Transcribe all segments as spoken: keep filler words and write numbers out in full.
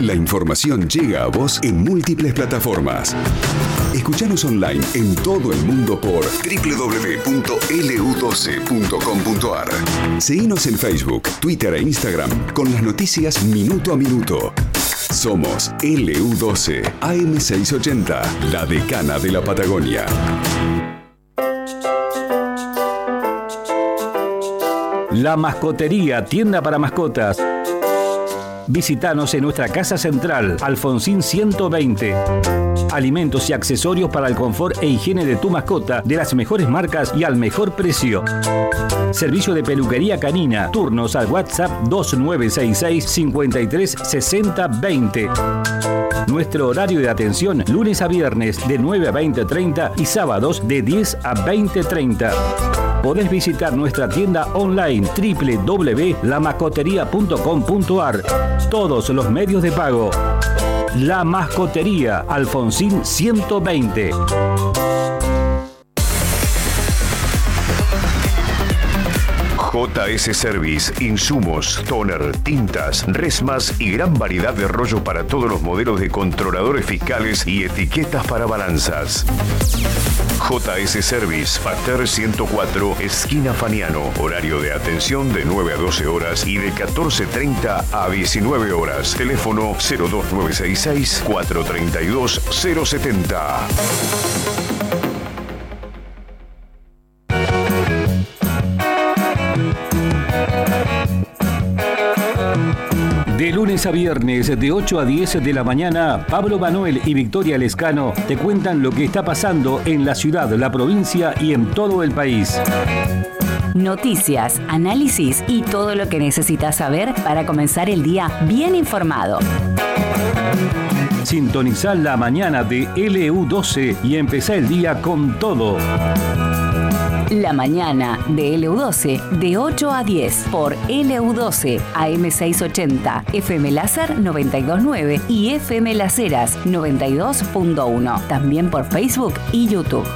La información llega a vos en múltiples plataformas. Escuchanos online en todo el mundo por doble u doble u doble u punto ele u doce punto com punto ar. Seguinos en Facebook, Twitter e Instagram con las noticias minuto a minuto. Somos ele u doce A M seiscientos ochenta, la decana de la Patagonia. La Mascotería, tienda para mascotas. Visítanos en nuestra casa central, Alfonsín ciento veinte. Alimentos y accesorios para el confort e higiene de tu mascota, de las mejores marcas y al mejor precio. Servicio de peluquería canina. Turnos al WhatsApp dos nueve seis seis, cinco tres seis cero dos cero. Nuestro horario de atención, lunes a viernes de nueve a veinte treinta y sábados de diez a veinte treinta. Podés visitar nuestra tienda online doble u doble u doble u punto la mascotería punto com punto ar. Todos los medios de pago. La Mascotería, Alfonsín ciento veinte. J S Service, insumos, toner, tintas, resmas y gran variedad de rollo para todos los modelos de controladores fiscales y etiquetas para balanzas. J S Service, Pater ciento cuatro, esquina Faniano. Horario de atención de nueve a doce horas y de catorce treinta a diecinueve horas. Teléfono cero dos nueve seis seis, cuatro tres dos, cero siete cero. De lunes a viernes, de ocho a diez de la mañana, Pablo Manuel y Victoria Lescano te cuentan lo que está pasando en la ciudad, la provincia y en todo el país. Noticias, análisis y todo lo que necesitas saber para comenzar el día bien informado. Sintonizá la mañana de ele u doce y empezá el día con todo. La mañana de ele u doce de ocho a diez por ele u doce A M seiscientos ochenta, F M Láser noventa y dos punto nueve y F M Las Heras noventa y dos punto uno. También por Facebook y YouTube.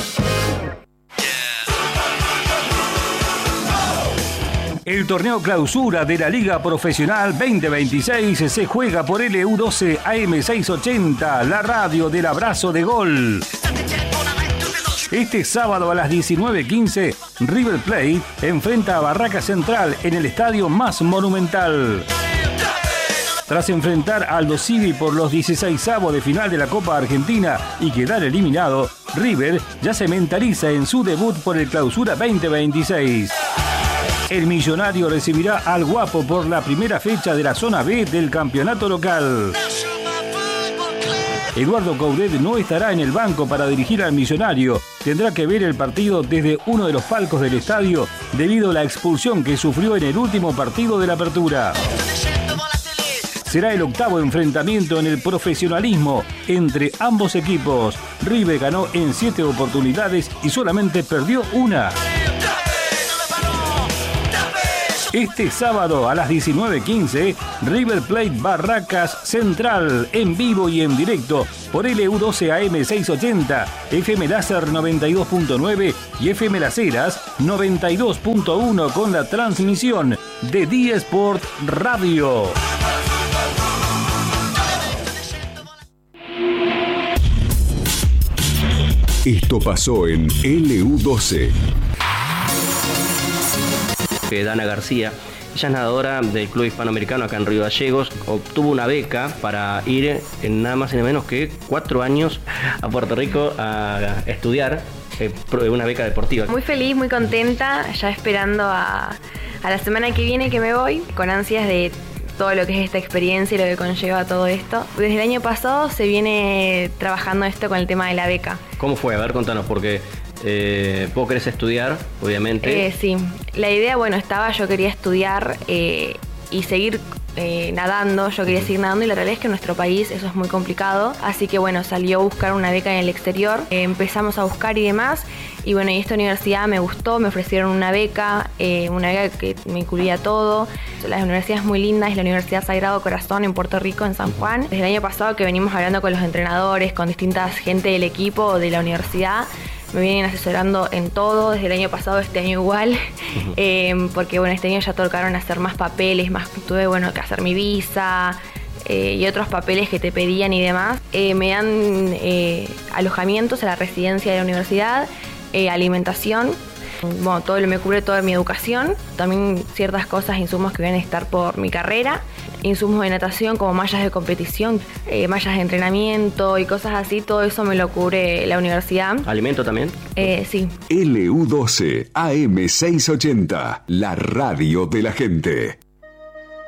El torneo clausura de la Liga Profesional veinte veintiséis se juega por ele u doce A M seiscientos ochenta, la radio del abrazo de gol. Este sábado a las diecinueve quince, River Plate enfrenta a Barraca Central en el estadio más monumental. Tras enfrentar a Aldo Civi por los dieciseisavos de final de la Copa Argentina y quedar eliminado, River ya se mentaliza en su debut por el Clausura veinte veintiséis. El millonario recibirá al Guapo por la primera fecha de la zona B del campeonato local. Eduardo Coudet no estará en el banco para dirigir al millonario. Tendrá que ver el partido desde uno de los palcos del estadio debido a la expulsión que sufrió en el último partido de la apertura. Será el octavo enfrentamiento en el profesionalismo entre ambos equipos. River ganó en siete oportunidades y solamente perdió una. Este sábado a las diecinueve quince, River Plate Barracas Central, en vivo y en directo por ele u doce A M seiscientos ochenta, F M Láser noventa y dos punto nueve y F M Las Heras noventa y dos punto uno con la transmisión de D Sport Radio. Esto pasó en ele u doce. Dana García, ella es nadadora del Club Hispanoamericano acá en Río Gallegos, obtuvo una beca para ir en nada más y nada menos que cuatro años a Puerto Rico a estudiar eh, una beca deportiva. Muy feliz, muy contenta, ya esperando a, a la semana que viene que me voy, con ansias de todo lo que es esta experiencia y lo que conlleva todo esto. Desde el año pasado se viene trabajando esto con el tema de la beca. ¿Cómo fue? A ver, contanos, porque Eh, ¿vos querés estudiar, obviamente? Eh, sí, la idea, bueno, estaba, yo quería estudiar eh, y seguir eh, nadando, yo quería seguir nadando y la realidad es que en nuestro país eso es muy complicado, así que bueno, salió a buscar una beca en el exterior, eh, empezamos a buscar y demás, y bueno, y esta universidad me gustó, me ofrecieron una beca, eh, una beca que me incluía todo. La universidad es muy linda, es la Universidad Sagrado Corazón en Puerto Rico, en San Juan. Desde el año pasado que venimos hablando con los entrenadores, con distintas gente del equipo de la universidad, me vienen asesorando en todo, desde el año pasado, este año igual, uh-huh. eh, porque bueno, este año ya tocaron hacer más papeles, más tuve bueno que hacer mi visa, eh, y otros papeles que te pedían y demás. Eh, me dan eh, alojamientos a la residencia de la universidad, eh, alimentación. Bueno, todo me cubre toda mi educación, también ciertas cosas, insumos que van a estar por mi carrera, insumos de natación como mallas de competición, eh, mallas de entrenamiento y cosas así, todo eso me lo cubre la universidad. ¿Alimento también? Eh, sí. L U doce A M seiscientos ochenta, la radio de la gente.